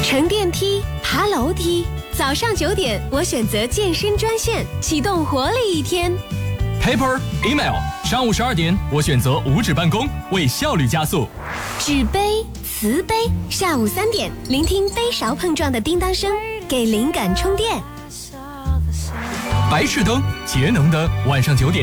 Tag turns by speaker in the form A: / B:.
A: 乘电梯、爬楼梯。早上9点，我选择健身专线，启动活力一天。
B: Paper, email。上午12点，我选择无纸办公，为效率加速。
A: 纸杯、瓷杯。下午3点，聆听杯勺碰撞的叮当声，给灵感充电。
B: 白炽灯，节能的晚上9点。